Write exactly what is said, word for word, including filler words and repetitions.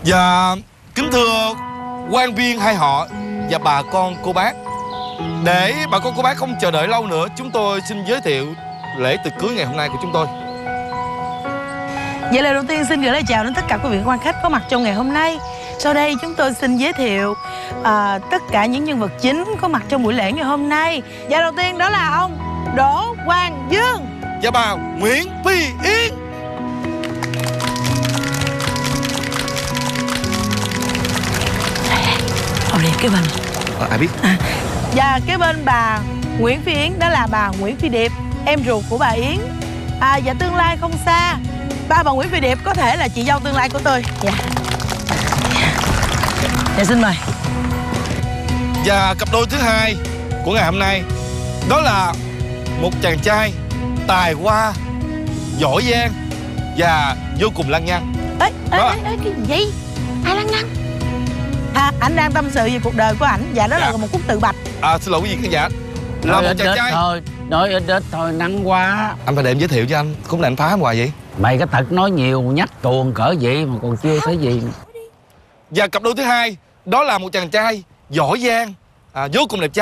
Và kính thưa quan viên hai họ và bà con cô bác, để bà con cô bác không chờ đợi lâu nữa, chúng tôi xin giới thiệu lễ tiệc cưới ngày hôm nay của chúng tôi. Vậy lời đầu tiên xin gửi lời chào đến tất cả quý vị quan khách có mặt trong ngày hôm nay. Sau đây chúng tôi xin giới thiệu à, tất cả những nhân vật chính có mặt trong buổi lễ ngày hôm nay. Và đầu tiên đó là ông Đỗ Hoàng Dương và bà Nguyễn Phi Yến. Ở đây kế bên à, ai biết à, và kế bên bà Nguyễn Phi Yến đó là bà Nguyễn Phi Điệp, em ruột của bà Yến. à, Và tương lai không xa, ba bà Nguyễn Phi Điệp có thể là chị dâu tương lai của tôi. Dạ. Dạ xin mời. Và cặp đôi thứ hai của ngày hôm nay đó là một chàng trai tài hoa, giỏi giang và vô cùng lăng nhăng. Ê, ê, Đó. ê, ê, cái gì? Ai lăng nhăng? À, ảnh đang tâm sự về cuộc đời của ảnh và đó Dạ. là một khúc tự bạch. À, xin lỗi quý vị khán giả, là Nói một ít chàng ít trai. thôi, nói ít ít thôi, nắng quá. Anh phải để em giới thiệu cho anh, khúc này anh phá hoài vậy. Mày cái tật nói nhiều nhắc tuồng cỡ vậy mà còn chưa thấy gì. Và cặp đôi thứ hai đó là một chàng trai giỏi giang, à, vô cùng đẹp trai.